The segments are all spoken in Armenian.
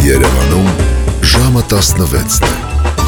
Երևանում ժամը 16-ն է։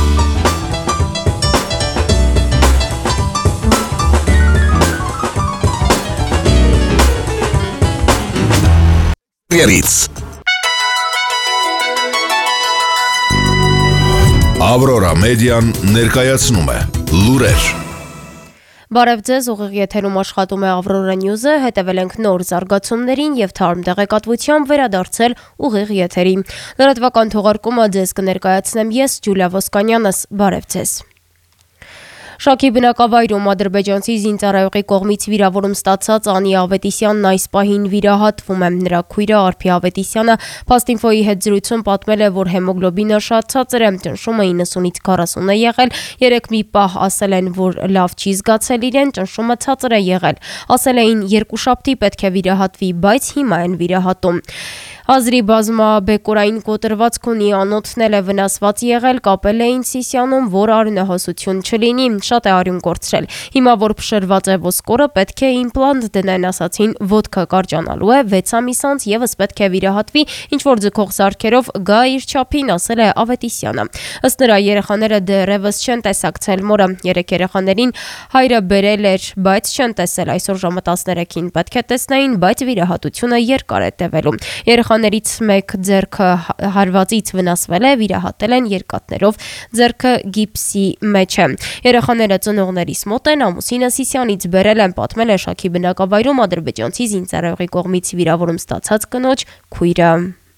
Ավրորա մեդիան ներկայացնում է լուրեր։ Բարև ձեզ, ուղիղ եթերում աշխատում է Ավրորա Նյուզը, հետևել ենք նոր զարգացումներին եւ թարմ տեղեկատվությամբ վերադարձել ուղիղ եթերի։ Լրատվական թողարկումը ձեզ կներկայացնեմ ես, Ջուլիա Ոսկանյանս, բարև ձեզ։ Շաքի բնակավայրում ադրբեջանցի զինծառայողի կողմից վիրավորում ստացած Անի Ավետիսյանն այս պահին վիրահատվում է։ Նրա քույրը Արփի Ավետիսյանը Փաստինֆոյի հետ զրույցում պատմել է, որ հեմոգլոբինը շատ ցածր է, ճնշումը 90-ից 40 է եղել, երեք մի պահ ասել են, որ լավ չի զգացել իրեն, ճնշումը ցածր է եղել։ Ասել էին երկուշաբթի պետք է վիրահատվի, բայց հիմա են վիրահատում։ Ազրի բազմաբեկորային կոտրվածք ունի, անոթն էլ է վնասված եղել, կապել էին Սիսիանում, որ արյունահոսություն չլինի, շատ է արյուն կորցրել։ Հիմա որ փշրված է ոսկորը, պետք է իմպլանտ դնեն, ասացին, ոտքը կարճանալու է, 6 ամիս անց եւս պետք է վիրահատվի, ինչ որ ձգող սարքերով գա իր չափին, ասել է Ավետիսյանը։ Ըստ նրա, երեխաները դեռևս չեն տեսակցել մորը, 3 երեխաներին հայրը բերել էր, բայց չեն տեսել, այսօր ժամը 13-ին պետք է տեսնային, բայց վիրահատությունը երկար է տևելու։ Երեխաներից մեկ ձեռքը հարվածից վնասվել է, վիրահատել են երկաթներով, ձեռքը գիպսի մեջ է։ Երեխաները ծնողներիս մոտ են, ամուսինը Սիսիանից բերել են, պատմել է Շաքի բնակավայրում ադրբեջանցի զինծառայողի կողմից վիրավորում ստացած կնոջ քույրը։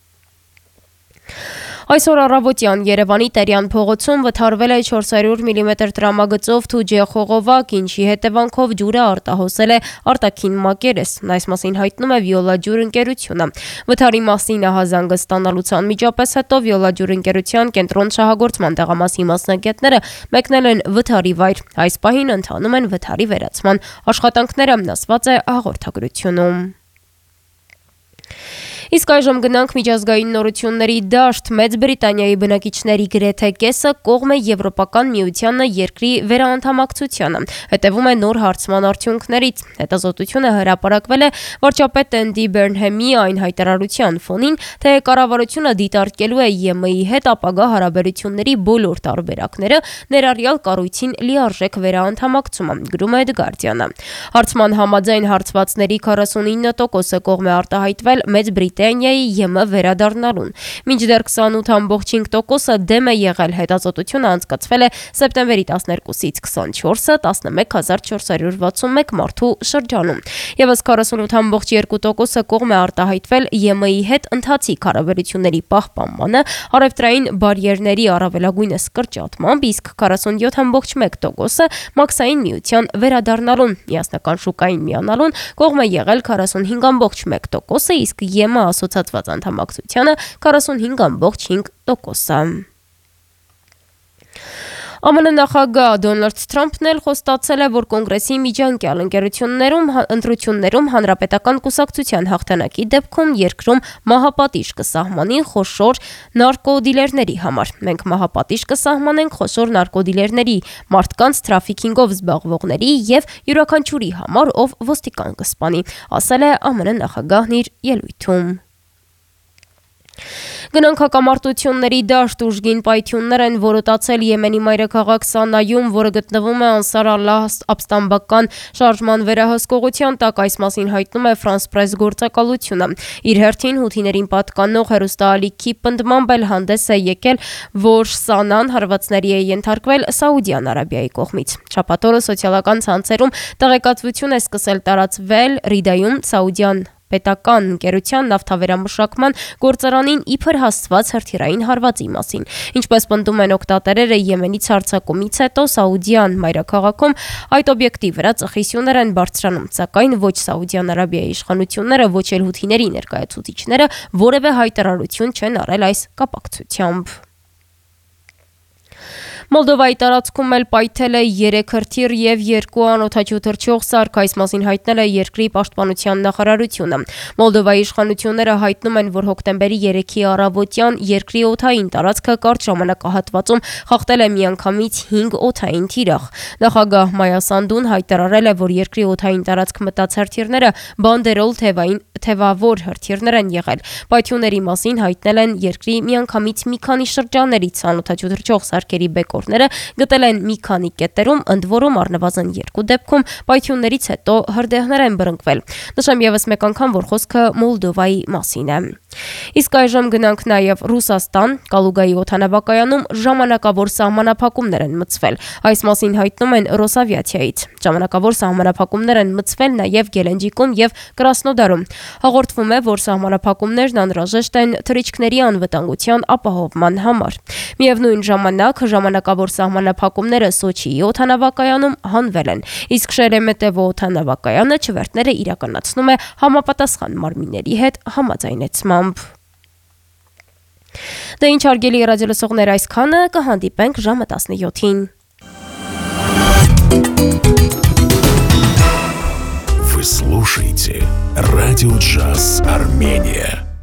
Այսօր առավոտյան Երևանի Տերյան փողոցում վթարվել է 400 մմ տրամագծով թուջե խողովակ, ինչի հետևանքով ջուրը արտահոսել է արտաքին մակերեսն, այս մասին հայտնում է Վիոլաջուր ընկերությունը։ Վթարի մասին ահազանգը ստանալուց անմիջապես հետո Վիոլաջուր ընկերության կենտրոն շահագործման տեղամասի մասնագետները մեկնել են վթարի վայր։ Այս պահին ընթանում են վթարի վերացման աշխատանքները, ասված է հաղորդագրությունում։ Իսկ այժմ գնանք միջազգային նորությունների դաշտ։ Մեծ Բրիտանիայի բնակիչների գրեթե կեսը կողմ է Եվրոպական միությանը երկրի վերաանդամակցությանը։ Հետևում է նոր հարցման արդյունքներից։ Հետազոտությունը հրապարակվել է վարչապետ Էնդի Բերնհեմի այն հայտարարության ֆոնին, թե կառավարությունը դիտարկելու է ԵՄ-ի հետ ապագա հարաբերությունների բոլոր տարբերակները, ներառյալ կառույցին լիարժեք վերաանդամակցումը, գրում է The Guardian-ը։ Հարցման համաձայն հարցվածների 49%-ը կողմ է արտահայտվել Մեծ Բրիտանիայի ԵՄ վերադառնալուն։ Մինչդեռ 28.5%-ը դեմ է եղել։ Հետազոտությունը անցկացվել է սեպտեմբերի 12-ից 24-ը 11461 մարդու շրջանում։ Եվս 48.2%-ը կողմ է արտահայտվել ԵՄ-ի հետ ընթացիկ հարաբերությունների պահպանմանը, առևտրային բարիերների առավելագույնս կրճատմամբ, իսկ 47.1%-ը մաքսային միության վերադառնալուն, միասնական շուկային միանալուն կողմ է եղել 45.1%-ը, իսկ ԵՄ ասոցացված անդամակցությանը 45.5%-ը։ ԱՄՆ նախագահ Դոնալդ Թրամփն էլ խոստացել է, որ կոնգրեսի միջանկյալ ընտրություններում հանրապետական կուսակցության հաղթանակի դեպքում երկրում մահապատիժ կսահմանի խոշոր նարկոդիլերների համար։ Մենք մահապատիժ կսահմանենք խոշոր նարկոդիլերների, մարդկանց թրաֆիքինգով զբաղվողների եւ յուրաքանչյուրի համար, ով ոստիկան կսպանի, ասել է ԱՄՆ նախագահն իր ելույթում։ Գնանք հակամարտությունների դաշտ, ուժգին պայթյուններ են որոտացել Եմենի մայրաքաղաք Սանայում, որը գտնվում է Անսար Ալլահ ապստամբական շարժման վերահսկողության տակ, այս մասին հայտնում է France Press գործակալությունը։ Իր հերթին հութիներին պատկանող հեռուստաալիքի պնդմամբ էլ հանդես է եկել, որ Սանան հարվածների է ենթարկվել Սաուդյան Արաբիայի կողմից։ Շաբաթ օրը սոցիալական ցանցերում տեղեկատվություն է սկսել տարածվել Ռիդայում Սաուդյան պետական ընկերության նավթավերամշակման գործարանին իբր հասցված հրթիռային հարվածի մասին։ Ինչպես պնդում են օգտատերերը, Եմենից հարձակումից հետո Սաուդյան մայրաքաղաքում այդ օբյեկտի վրա ծխիսյուններ են բարձրանում, սակայն ոչ Սաուդյան Արաբիայի իշխանությունները, ոչ էլ հութիների ներկայացուցիչները որևէ հայտարարություն չեն արել այս կապակցությամբ։ Մոլդովայի տարածքում էլ պայթել է 3 հրթիռ եւ 2 անօդաչու թռչող սարք, այս մասին հայտնել է երկրի պաշտպանության նախարարությունը։ Մոլդովայի իշխանությունները հայտնում են, որ հոկտեմբերի 3-ի առավոտյան երկրի օդային տարածքը կարճ ժամանակահատվածում խախտել է միանգամից 5 օդային թիրախ։ Նախագահ Մայա Սանդուն հայտարարել է, որ երկրի օդային տարածք մտած հրթիռները Բանդերոլ թեթևավոր հրթիռներ են եղել։ Պայթյունների մասին հայտնել են երկրի միանգամից մի քանի շրջաններից անօդաչու թռչող սարքերի բեկորները գտել են մի քանի կետերում, ընդ որում առնվազն 2 դեպքում պայթյուններից հետո հրդեհներ են բռնկվել։ Նշեմ եւս մեկ անգամ, որ խոսքը Մոլդովայի մասին է։ Իսկ այժմ գնանք նաև Ռուսաստան, Կալուգայի օդանավակայանում ժամանակավոր սահմանափակումներ են մտցվել։ Այս մասին հայտնում են Ռոսավիացիայից։ Ժամանակավոր սահմանափակումներ են մտցվել նաև Գելենջիկում եւ Կրասնոդարում։ Հաղորդվում է, որ սահմանափակումներն անհրաժեշտ են թռիչքների անվտանգության ապահովման համար։ Միևնույն ժամանակ ժամանակավոր սահմանափակումները Սոչիի օդանավակայանում հանվել են, իսկ Շերեմետևո օդանավակայանը չվերթները իրականացնում է համապատասխան մարմինների հետ համաձայնեցմամբ։ Դե ինչ հարգելի ռադիոլսողներ, այսքանը, կհանդիպենք ժամը 17-ին։ Вы слушаете Радио Джаз Армения.